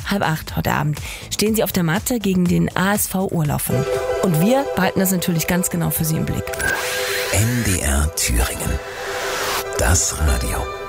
7:30 heute Abend stehen sie auf der Matte gegen den ASV Ohrlaufen. Und wir behalten das natürlich ganz genau für Sie im Blick. NDR Thüringen. Das Radio.